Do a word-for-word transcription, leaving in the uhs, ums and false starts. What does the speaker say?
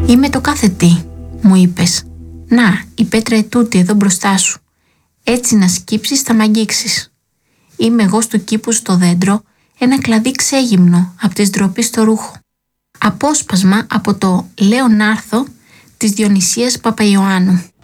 «Είμαι το κάθε τι», μου είπες. «Να, η πέτρα ετούτη εδώ μπροστά σου. Έτσι να σκύψεις θα μ' αγγίξεις. Είμαι εγώ στο κήπο στο δέντρο, ένα κλαδί ξέγυμνο από τις ντροπή στο ρούχο. Απόσπασμα από το «Λέω να'ρθω» της Διονυσίας Παπαϊωάννου.